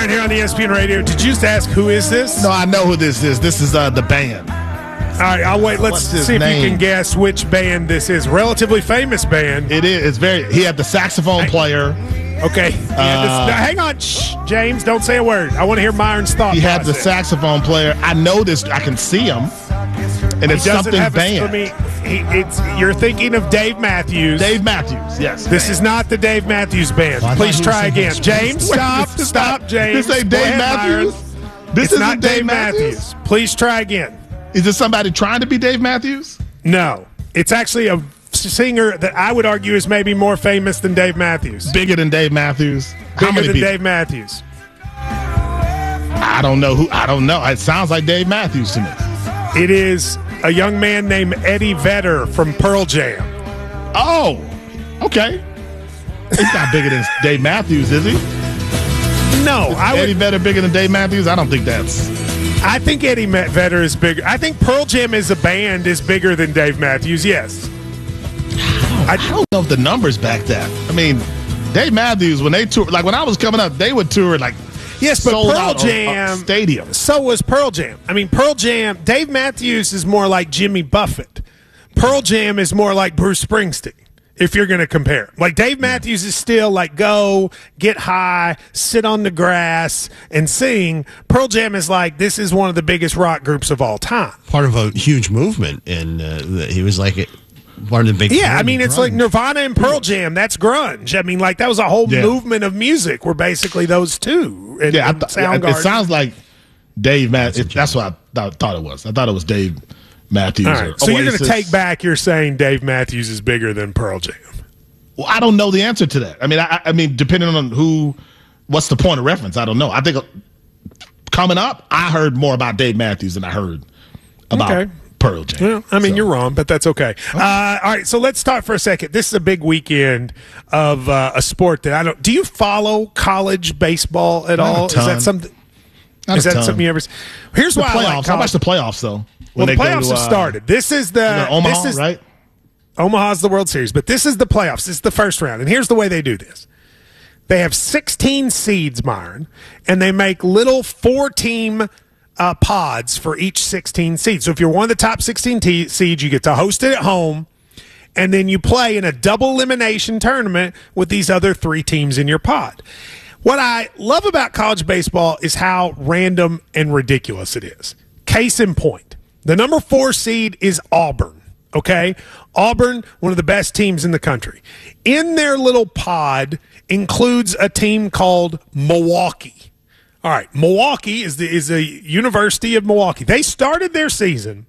Myron here on ESPN Radio. Did you just ask who is this? No, I know who this is. This is the band. All right, I'll wait. Let's see if name? you can guess which band this is. Relatively famous band. It is. It's very. He had the saxophone player. Okay. Hang on. Shh, James, don't say a word. I want to hear Myron's thought. He had the process. saxophone player. I know this. I can see him. And it's something band. You're thinking of Dave Matthews. Dave Matthews, yes. This is not the Dave Matthews Band. Please try again. James, stop, James. This ain't Dave Matthews? This is not Dave Matthews. Please try again. Is this somebody trying to be Dave Matthews? No. It's actually a singer that I would argue is maybe more famous than Dave Matthews. Bigger than Dave Matthews? Bigger than Dave Matthews. I don't know who. I don't know. It sounds like Dave Matthews to me. It is a young man named Eddie Vedder from Pearl Jam. Oh, okay. He's not bigger than Dave Matthews, is he? No. Eddie Vedder bigger than Dave Matthews? I don't think that's... I think Eddie Vedder is bigger. I think Pearl Jam as a band is bigger than Dave Matthews, yes. I don't know if the numbers back that. I mean, Dave Matthews, when they toured, like when I was coming up, they would tour like... Yes, but Pearl Jam stadium. So was Pearl Jam. I mean, Pearl Jam. Dave Matthews is more like Jimmy Buffett. Pearl Jam is more like Bruce Springsteen. If you're going to compare, like Dave Matthews is still like go get high, sit on the grass, and sing. Pearl Jam is like this is one of the biggest rock groups of all time. Part of a huge movement, and he was like part of the big. Yeah, I mean it's like Nirvana and Pearl Jam. That's grunge. I mean, like that was a whole movement of music. Were basically those two. And, it sounds like Dave Matthews. That's what I thought it was. I thought it was Dave Matthews. All right. So you're going to take back you're saying Dave Matthews is bigger than Pearl Jam. Well, I don't know the answer to that. I mean, I mean, depending on what's the point of reference? I don't know. I think coming up, I heard more about Dave Matthews than I heard about Pearl Jam. Well, I mean, you're wrong, but that's okay. All right, so let's talk for a second. This is a big weekend of a sport that I don't. Do you follow college baseball at all? Is that something? Something you ever? Here's why I like college. I watch the playoffs though. Well, the playoffs have started. This is Omaha, right? Omaha's the World Series, but this is the playoffs. This is the first round, and here's the way they do this. They have 16 seeds, Myron, and they make little 4-team pods for each 16 seeds. So if you're one of the top 16 seeds, you get to host it at home, and then you play in a double elimination tournament with these other 3 teams in your pod. What I love about college baseball is how random and ridiculous it is. Case in point, the number 4 seed is Auburn, okay? Auburn, one of the best teams in the country. In their little pod includes a team called Milwaukee. All right, Milwaukee is a University of Milwaukee. They started their season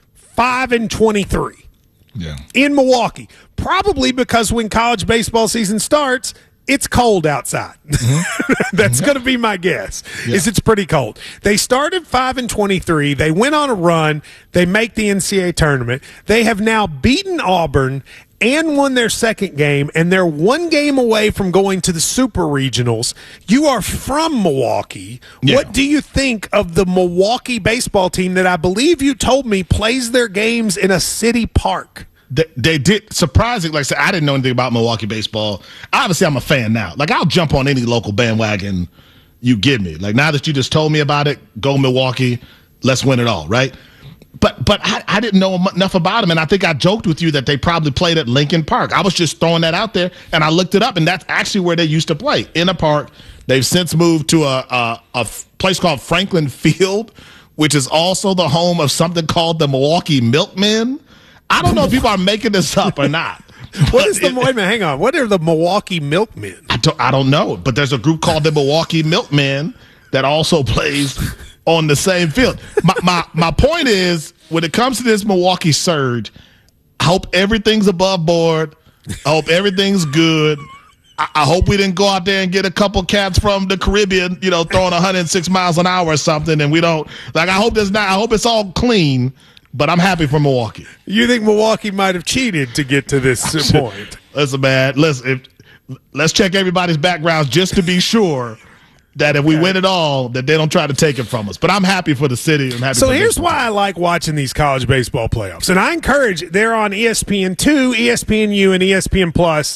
5-23 in Milwaukee, probably because when college baseball season starts, it's cold outside. That's going to be my guess. Is it's pretty cold. They started 5-23. They went on a run. They make the NCAA tournament. They have now beaten Auburn and won their second game, and they're 1 game away from going to the Super Regionals. You are from Milwaukee. Yeah. What do you think of the Milwaukee baseball team that I believe you told me plays their games in a city park? They did, surprising. Like I said, I didn't know anything about Milwaukee baseball. Obviously, I'm a fan now. Like, I'll jump on any local bandwagon you give me. Like, now that you just told me about it, go Milwaukee, let's win it all, right? But I didn't know enough about them, and I think I joked with you that they probably played at Lincoln Park. I was just throwing that out there, and I looked it up, and that's actually where they used to play, in a park. They've since moved to a place called Franklin Field, which is also the home of something called the Milwaukee Milkmen. I don't know if people are making this up or not. What is wait a minute, hang on. What are the Milwaukee Milkmen? I don't know, but there's a group called the Milwaukee Milkmen that also plays on the same field. My point is, when it comes to this Milwaukee surge, I hope everything's above board. I hope everything's good. I hope we didn't go out there and get a couple cats from the Caribbean, throwing 106 miles an hour or something, and we don't. Like, I hope it's all clean. But I'm happy for Milwaukee. You think Milwaukee might have cheated to get to this point? Listen, man. Let's check everybody's backgrounds just to be sure that if we win it all, that they don't try to take it from us. But I'm happy for the city. I'm happy. So here's why I like watching these college baseball playoffs, and I encourage. They're on ESPN2, ESPNU, and ESPN Plus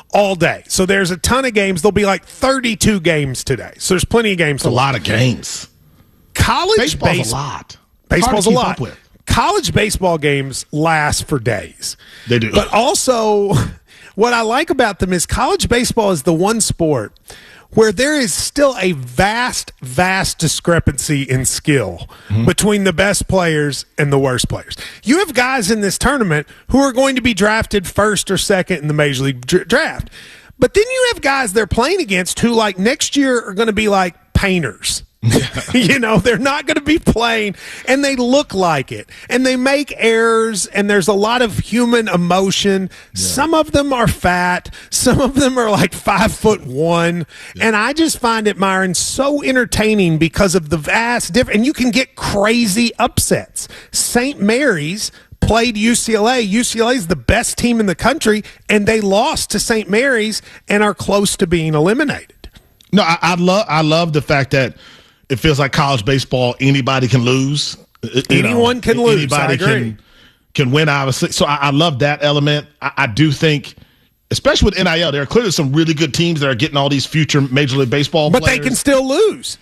all day. So there's a ton of games. There'll be like 32 games today. So there's plenty of games. A lot of games. Baseball's a lot. Baseball's a Hard to keep lot. up with. College baseball games last for days. They do. But also, what I like about them is college baseball is the one sport where there is still a vast, vast discrepancy in skill between the best players and the worst players. You have guys in this tournament who are going to be drafted first or second in the Major League draft. But then you have guys they're playing against who, like, next year are going to be like painters. You know, they're not going to be playing, and they look like it, and they make errors, and there's a lot of human emotion. Some of them are fat, some of them are like 5'1", and I just find it, Myron, so entertaining because of the vast difference, and you can get crazy upsets. St. Mary's played UCLA. UCLA is the best team in the country, and they lost to St. Mary's and are close to being eliminated. No, I love the fact that it feels like college baseball, anybody can lose. Anyone can lose. Anybody I agree. can win, obviously. So I love that element. I do think, especially with NIL, there are clearly some really good teams that are getting all these future Major League Baseball but players. They can still lose.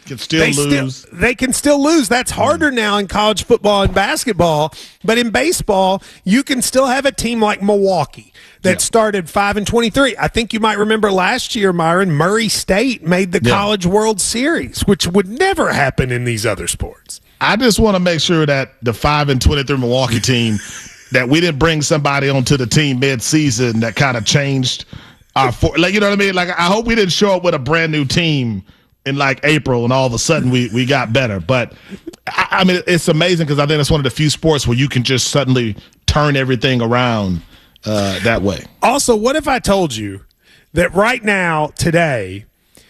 They can still lose. That's harder now in college football and basketball. But in baseball, you can still have a team like Milwaukee that started 5-23. I think you might remember last year, Myron, Murray State made the College World Series, which would never happen in these other sports. I just want to make sure that the 5-23 Milwaukee team, that we didn't bring somebody onto the team mid-season that kind of changed our like, you know what I mean? Like, I hope we didn't show up with a brand new team in like April and all of a sudden we got better. But I mean, it's amazing because I think it's one of the few sports where you can just suddenly turn everything around that way. Also, what if I told you that right now, today,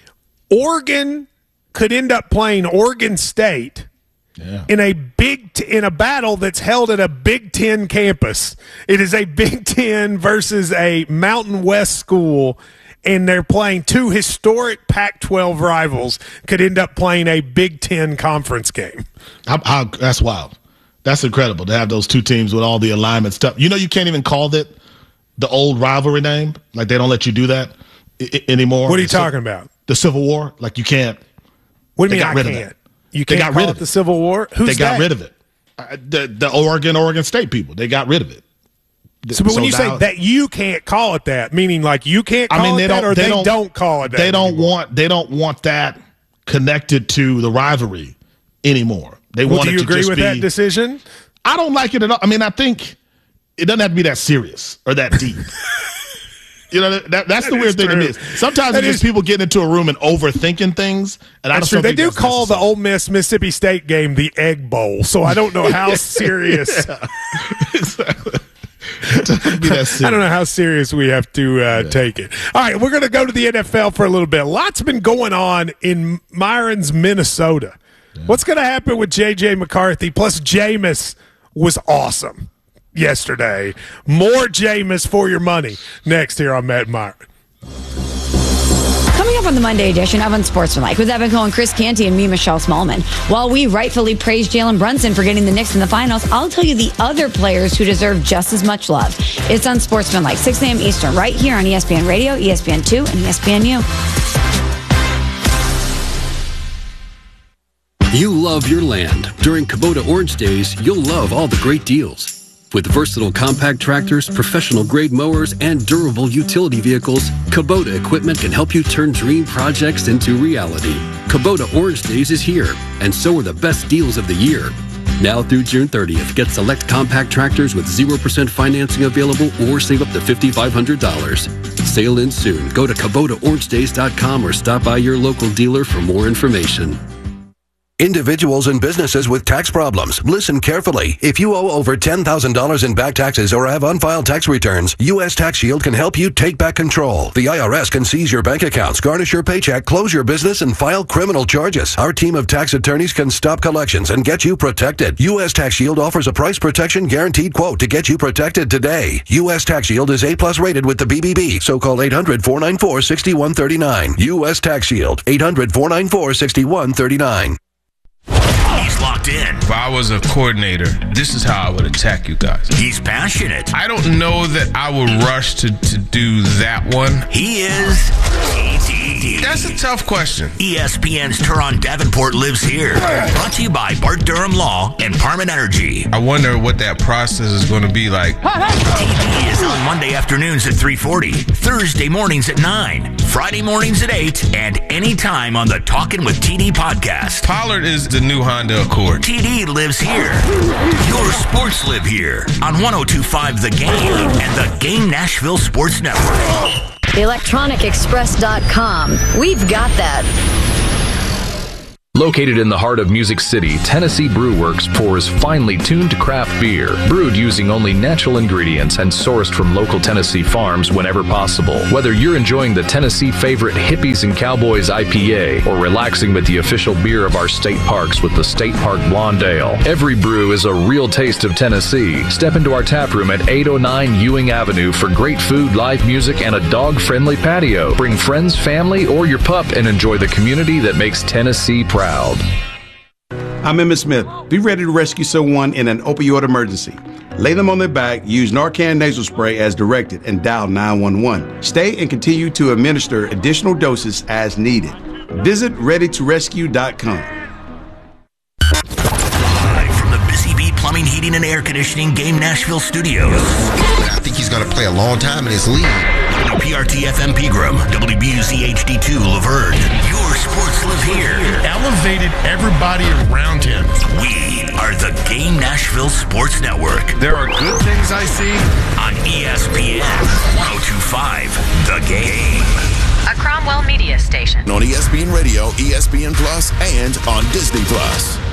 Oregon could end up playing Oregon State in a battle that's held at a Big Ten campus? It is a Big Ten versus a Mountain West school, and they're playing two historic Pac-12 rivals. Could end up playing a Big Ten conference game. That's wild. That's incredible to have those two teams with all the alignment stuff. You know, you can't even call it the old rivalry name. Like, they don't let you do that anymore. What are you talking about? The Civil War? Like, you can't. What do you mean I can't? You can't call it the Civil War? They got rid of it. The Oregon State people, they got rid of it. So, but when you say that you can't call it that, meaning like you can't call it that, or they don't call it that? They don't want that connected to the rivalry anymore. They want do you agree with that decision? I don't like it at all. I mean, I think it doesn't have to be that serious or that deep. You know, that's the weird thing to me. Sometimes it's just people getting into a room and overthinking things. And I don't They do call the Ole Miss Mississippi State game the Egg Bowl, so I don't know how serious. Exactly. I don't know how serious we have to take it. All right, we're going to go to the NFL for a little bit. Lots been going on in Myron's Minnesota. Yeah. What's going to happen with J.J. McCarthy? Plus, Jameis was awesome yesterday. More Jameis for your money next here on Matt Myron. Coming up on the Monday edition of Unsportsmanlike with Evan Cohen, Chris Canty, and me, Michelle Smallman. While we rightfully praise Jalen Brunson for getting the Knicks in the finals, I'll tell you the other players who deserve just as much love. It's Unsportsmanlike, 6 a.m. Eastern, right here on ESPN Radio, ESPN2, and ESPNU. You love your land. During Kubota Orange Days, you'll love all the great deals. With versatile compact tractors, professional-grade mowers, and durable utility vehicles, Kubota equipment can help you turn dream projects into reality. Kubota Orange Days is here, and so are the best deals of the year. Now through June 30th, get select compact tractors with 0% financing available or save up to $5,500. Sale ends soon. Go to KubotaOrangeDays.com or stop by your local dealer for more information. Individuals and businesses with tax problems, listen carefully. If you owe over $10,000 in back taxes or have unfiled tax returns, U.S. Tax Shield can help you take back control. The IRS can seize your bank accounts, garnish your paycheck, close your business, and file criminal charges. Our team of tax attorneys can stop collections and get you protected. U.S. Tax Shield offers a price protection guaranteed quote to get you protected today. U.S. Tax Shield is A+ rated with the BBB, so call 800-494-6139. U.S. Tax Shield, 800-494-6139. He's locked in. If I was a coordinator, this is how I would attack you guys. He's passionate. I don't know that I would rush to do that one. He is TD. That's a tough question. ESPN's Turon Davenport lives here. Brought to you by Bart Durham Law and Parman Energy. I wonder what that process is going to be like. TD is on Monday afternoons at 3:40, Thursday mornings at 9, Friday mornings at 8, and anytime on the Talkin' with TD podcast. Pollard is the new Honda Accord. TD lives here. Your sports live here on 102.5 The Game and the Game Nashville Sports Network. ElectronicExpress.com. We've got that. Located in the heart of Music City, Tennessee Brew Works pours finely tuned craft beer, brewed using only natural ingredients and sourced from local Tennessee farms whenever possible. Whether you're enjoying the Tennessee favorite Hippies and Cowboys IPA or relaxing with the official beer of our state parks with the State Park Blonde Ale, every brew is a real taste of Tennessee. Step into our tap room at 809 Ewing Avenue for great food, live music, and a dog-friendly patio. Bring friends, family, or your pup and enjoy the community that makes Tennessee proud. I'm Emmett Smith. Be ready to rescue someone in an opioid emergency. Lay them on their back, use Narcan nasal spray as directed, and dial 911. Stay and continue to administer additional doses as needed. Visit ReadyToRescue.com. Live from the Busy Bee Plumbing, Heating, and Air Conditioning Game Nashville Studios. I think he's going to play a long time in his league. WPRT-FM Pegram, WBUZ HD2 Laverne. Your sports live here. Elevated everybody around him. We are the Game Nashville Sports Network. There are good things I see on ESPN 102.5 The Game. A Cromwell Media Station. On ESPN Radio, ESPN Plus, and on Disney Plus.